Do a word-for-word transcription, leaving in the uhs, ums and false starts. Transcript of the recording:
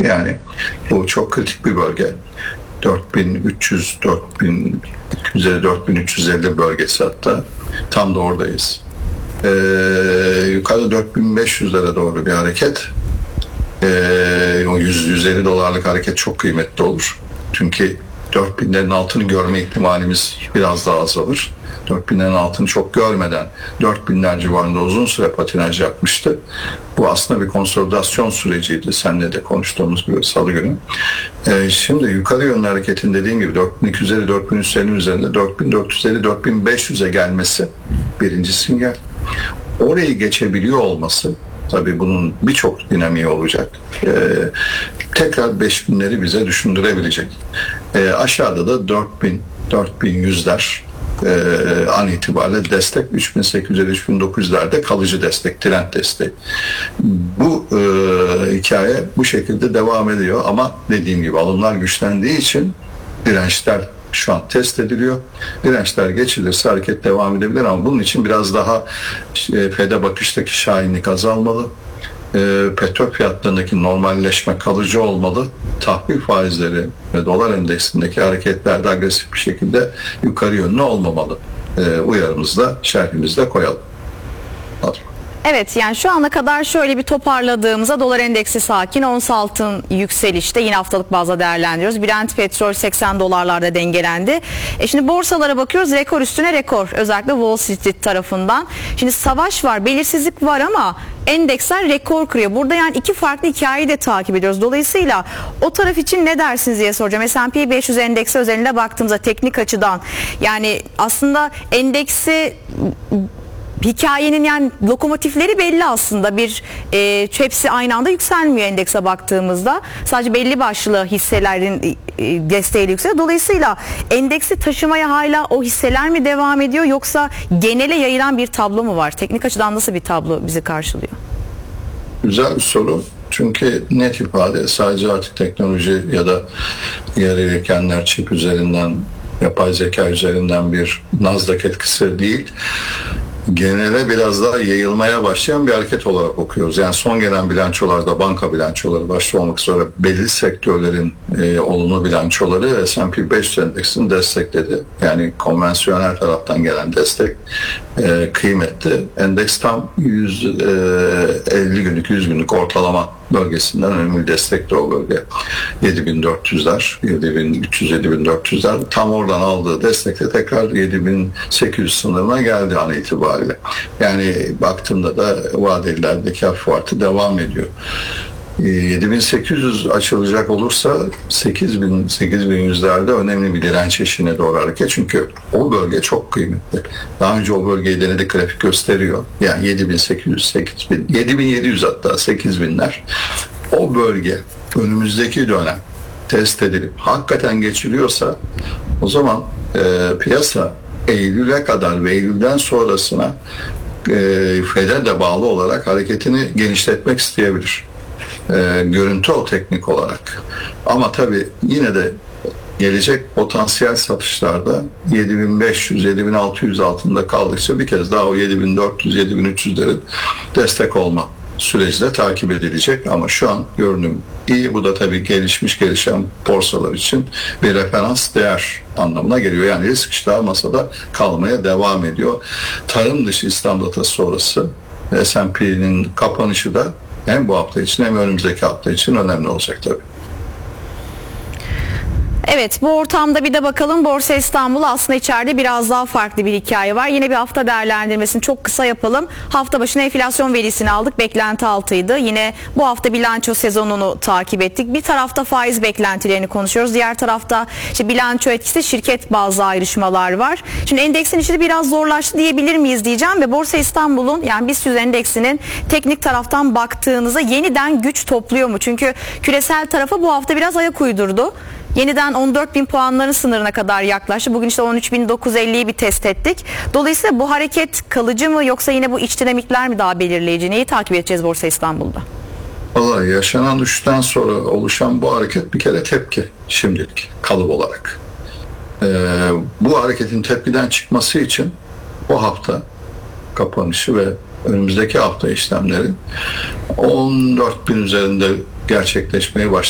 Yani bu çok kritik bir bölge. dört bin üç yüz dört bin iki yüz elli dört bin üç yüz elli bölgesi hatta. Tam da oradayız. Ee, yukarıda dört bin beş yüzlere doğru bir hareket. Ee, o yüz yüz elli dolarlık hareket çok kıymetli olur. Çünkü dört binlerin altını görme ihtimalimiz biraz daha azalır. dört binlerin altını çok görmeden dört binler civarında uzun süre patinaj yapmıştı. Bu aslında bir konsolidasyon süreciydi. Seninle de konuştuğumuz gibi salı günü. Ee, şimdi yukarı yönlü hareketin dediğim gibi dört bin iki yüz elli dört bin üç yüz elli üzerinde dört bin dört yüz elli dört bin beş yüze gelmesi birinci sinyal. Orayı geçebiliyor olması, tabii bunun birçok dinamiği olacak. Ee, tekrar beş binleri bize düşündürebilecek. Ee, aşağıda da dört bin dört bin yüzler e, an itibariyle destek, üç bin sekiz yüz elli üç bin dokuz yüzlerde kalıcı destek, trend desteği. Bu e, hikaye bu şekilde devam ediyor ama dediğim gibi alımlar güçlendiği için dirençler şu an test ediliyor. Dirençler geçilirse hareket devam edebilir ama bunun için biraz daha e, Fed'e bakıştaki şahinlik azalmalı. E, petrol fiyatlarındaki normalleşme kalıcı olmalı. Tahvil faizleri ve dolar endeksindeki hareketlerde agresif bir şekilde yukarı yönlü olmamalı. E, uyarımızda, şerhimizde koyalım. Hadi. Evet, yani şu ana kadar şöyle bir toparladığımızda dolar endeksi sakin, ons altın yükselişte, yine haftalık bazda değerlendiriyoruz. Brent petrol seksen dolarlarda dengelendi. E şimdi borsalara bakıyoruz, rekor üstüne rekor, özellikle Wall Street tarafından. Şimdi savaş var, belirsizlik var ama endeksler rekor kırıyor. Burada yani iki farklı hikayeyi de takip ediyoruz. Dolayısıyla o taraf için ne dersiniz diye soracağım. S and P beş yüz endeksi özelinde baktığımızda teknik açıdan, yani aslında endeksi hikayenin yani lokomotifleri belli aslında. Bir e, hepsi aynı anda yükselmiyor endekse baktığımızda. Sadece belli başlı hisselerin e, desteğiyle yükseliyor. Dolayısıyla endeksi taşımaya hala o hisseler mi devam ediyor yoksa genele yayılan bir tablo mu var? Teknik açıdan nasıl bir tablo bizi karşılıyor? Güzel bir soru. Çünkü net ifade sadece artık teknoloji ya da yer ilekenler çip üzerinden, yapay zeka üzerinden bir Nasdaq etkisi değil. Genele biraz daha yayılmaya başlayan bir hareket olarak okuyoruz. Yani son gelen bilançolarda banka bilançoları başta olmak üzere belli sektörlerin e, olumlu bilançoları S and P beş yüz endeksini destekledi. Yani konvansiyonel taraftan gelen destek e, kıymetli. Endeks tam yüz elli günlük, yüz günlük ortalama bölgesinden önemli destekti o bölge. yedi bin dört yüzler, yedi bin üç yüz, yedi bin dört yüzler tam oradan aldığı destekle tekrar yedi bin sekiz yüz sınırına geldi an itibariyle. Yani baktığımda da vadelilerdeki hafif artı devam ediyor. yedi bin sekiz yüz açılacak olursa sekiz bin sekiz bin yüzlerde önemli bir direnç eşiğine doğru hareket. Çünkü o bölge çok kıymetli. Daha önce o bölgeyi denedik, grafik gösteriyor. Yani yedi bin sekiz yüz, sekiz bin, yedi bin yedi yüz hatta sekiz binler. O bölge önümüzdeki dönem test edilip hakikaten geçiliyorsa o zaman e, piyasa Eylül'e kadar ve Eylül'den sonrasına e, Fed'e de bağlı olarak hareketini genişletmek isteyebilir. E, görüntü o teknik olarak. Ama tabii yine de gelecek potansiyel satışlarda yedi bin beş yüz yedi bin altı yüz altında kaldıkça bir kez daha o yedi bin dört yüz yedi bin üç yüzlerin destek olma süreci de takip edilecek ama şu an görünüm iyi. Bu da tabii gelişmiş gelişen borsalar için bir referans değer anlamına geliyor. Yani risk iştahı masada kalmaya devam ediyor. Tarım dışı İslam datası sonrası S and P'nin kapanışı da hem bu hafta için hem önümüzdeki hafta için önemli olacak tabii. Evet, bu ortamda bir de bakalım Borsa İstanbul, aslında içeride biraz daha farklı bir hikaye var. Yine bir hafta değerlendirmesini çok kısa yapalım. Hafta başına enflasyon verisini aldık. Beklenti altıydı. Yine bu hafta bilanço sezonunu takip ettik. Bir tarafta faiz beklentilerini konuşuyoruz. Diğer tarafta işte bilanço etkisi, şirket bazı ayrışmalar var. Şimdi endeksin işi de biraz zorlaştı diyebilir miyiz diyeceğim ve Borsa İstanbul'un, yani BIST yüz endeksinin teknik taraftan baktığınızda yeniden güç topluyor mu? Çünkü küresel tarafa bu hafta biraz ayak uydurdu. Yeniden on dört bin puanların sınırına kadar yaklaştı. Bugün işte on üç bin dokuz yüz elliyi bir test ettik. Dolayısıyla bu hareket kalıcı mı yoksa yine bu iç dinamikler mi daha belirleyici? Neyi takip edeceğiz Borsa İstanbul'da? Vallahi yaşanan düşüşten sonra oluşan bu hareket bir kere tepki şimdilik kalıp olarak. Ee, bu hareketin tepkiden çıkması için bu hafta kapanışı ve önümüzdeki hafta işlemleri on dört bin üzerinde gerçekleşmeye başladı.